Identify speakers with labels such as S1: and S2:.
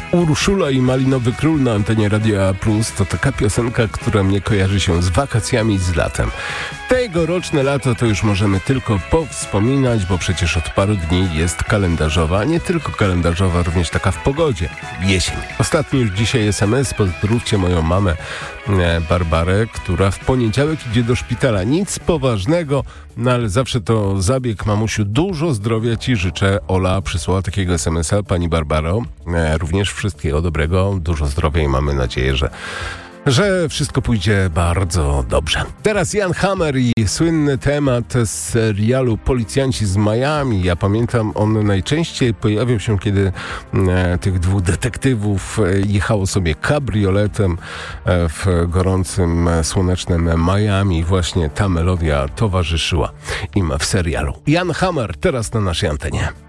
S1: Urszula i Malinowy Król na antenie Radia Plus to taka piosenka, która mnie kojarzy się z wakacjami i z latem. Tegoroczne lato to już możemy tylko powspominać, bo przecież od paru dni jest kalendarzowa, nie tylko kalendarzowa, również taka w pogodzie. Jesień. Ostatni już dzisiaj SMS, pozdrówcie moją mamę Barbarę, która w poniedziałek idzie do szpitala. Nic poważnego, no ale zawsze to zabieg, mamusiu. Dużo zdrowia ci życzę. Ola przysłała takiego SMS-a, pani Barbaro. Również wszystkiego dobrego, dużo zdrowia i mamy nadzieję, że wszystko pójdzie bardzo dobrze. Teraz Jan Hammer i słynny temat z serialu Policjanci z Miami. Ja pamiętam, on najczęściej pojawiał się, kiedy tych dwóch detektywów jechało sobie kabrioletem w gorącym, słonecznym Miami. Właśnie ta melodia towarzyszyła im w serialu. Jan Hammer teraz na naszej antenie.